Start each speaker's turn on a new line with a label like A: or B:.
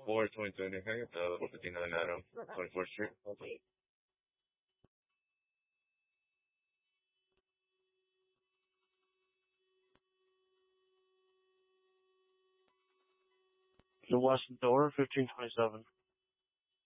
A: 4, 2025, tingnan na araw, 24th Street.
B: The Washington Door, 1527.